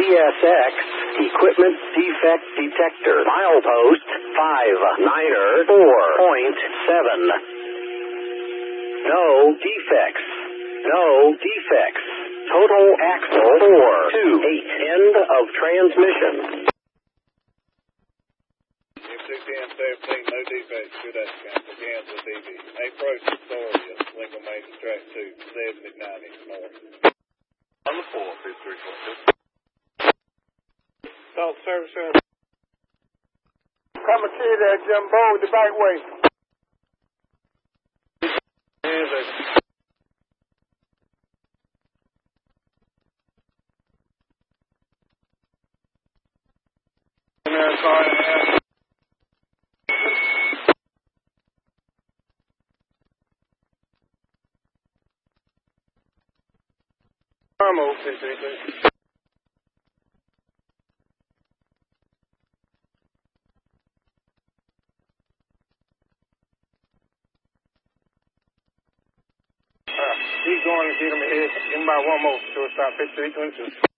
CSX Equipment Defect Detector. Milepost 59er 4.7. No defects. No defects. Total axle 428. End of transmission. 610-17, no defects. Good afternoon. Kansas DB. Approach Astoria, Lincoln Major Track 2, 7090 north. On the 4, 5346. Salt Service Center. Coming to that Jumbo the right way. Keep going and get him ahead. Give him about one more. So it's about 5322.